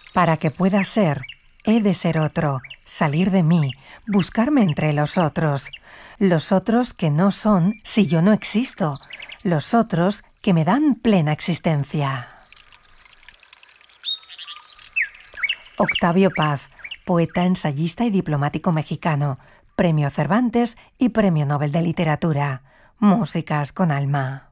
Para que pueda ser, he de ser otro, salir de mí, buscarme entre los otros que no son si yo no existo, los otros que me dan plena existencia. Octavio Paz, poeta, ensayista y diplomático mexicano, Premio Cervantes y Premio Nobel de Literatura. Músicas con alma.